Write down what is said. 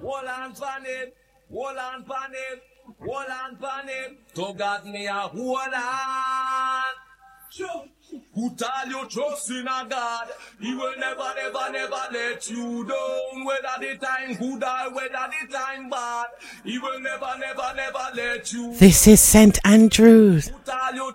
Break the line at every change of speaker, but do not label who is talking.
hold on pan it, hold on pan it, hold on pan it. To God me a hold on. Put all your trust in a God. He will never, never, never let you down. Whether the time good or whether the time bad, He will never, never, never let you.
This is St. Andrews.
Put all your